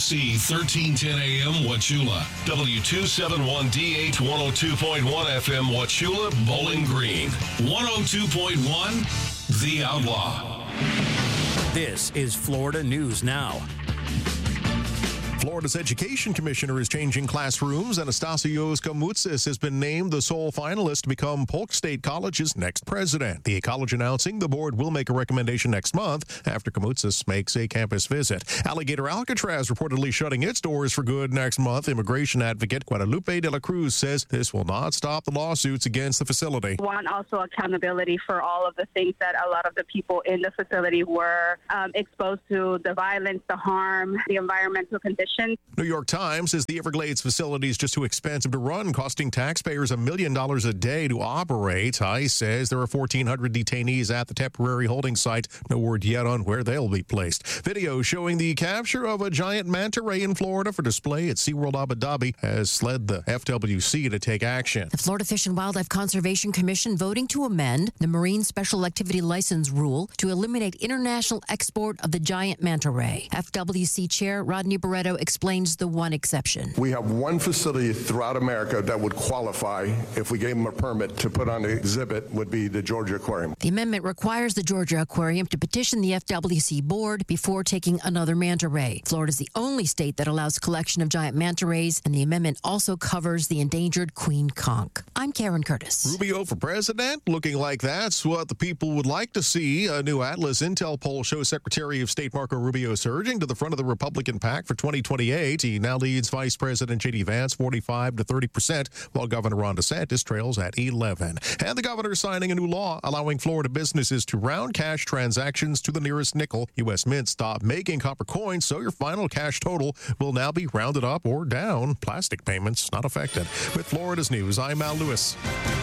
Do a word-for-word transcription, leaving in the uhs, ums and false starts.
C, thirteen ten A M, Wauchula. W two seventy-one D H, one oh two point one F M, Wauchula, Bowling Green. one oh two point one, The Outlaw. This is Florida News Now. Florida's Education Commissioner is changing classrooms. Anastasios Kamoutsis has been named the sole finalist to become Polk State College's next president. The college announcing the board will make a recommendation next month after Kamoutsis makes a campus visit. Alligator Alcatraz reportedly shutting its doors for good next month. Immigration advocate Guadalupe de la Cruz says this will not stop the lawsuits against the facility. We want also accountability for all of the things that a lot of the people in the facility were um, exposed to, the violence, the harm, the environmental conditions. New York Times says the Everglades facility is just too expensive to run, costing taxpayers a million dollars a day to operate. ICE says there are fourteen hundred detainees at the temporary holding site. No word yet on where they'll be placed. Video showing the capture of a giant manta ray in Florida for display at SeaWorld Abu Dhabi has led the F W C to take action. The Florida Fish and Wildlife Conservation Commission voting to amend the Marine Special Activity License Rule to eliminate international export of the giant manta ray. F W C Chair Rodney Barreto explains the one exception. We have one facility throughout America that would qualify if we gave them a permit to put on an exhibit, would be the Georgia Aquarium. The amendment requires the Georgia Aquarium to petition the F W C board before taking another manta ray. Florida is the only state that allows collection of giant manta rays, and the amendment also covers the endangered queen conch. I'm Karen Curtis. Rubio for president? Looking like that's what the people would like to see. A new Atlas Intel poll shows Secretary of State Marco Rubio surging to the front of the Republican pack for twenty twenty-eight. He now leads Vice President J D Vance forty-five to thirty percent, while Governor Ron DeSantis trails at eleven. And the governor signing a new law allowing Florida businesses to round cash transactions to the nearest nickel. U S Mint stopped making copper coins, so your final cash total will now be rounded up or down. Plastic payments not affected. With Florida's News, I'm Al Lewis.